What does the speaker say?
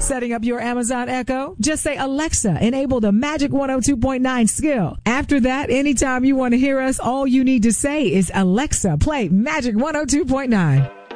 Setting up your Amazon Echo? Just say, Alexa, enable the Magic 102.9 skill. After that, anytime you want to hear us, all you need to say is, Alexa, play Magic 102.9.